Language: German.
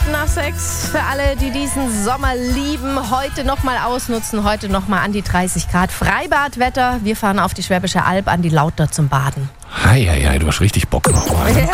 nach 6 für alle, die diesen Sommer lieben. Heute nochmal ausnutzen, heute nochmal an die 30 Grad. Freibadwetter. Wir fahren auf die Schwäbische Alb an die Lauter zum Baden. Hei, du hast richtig Bock noch mal.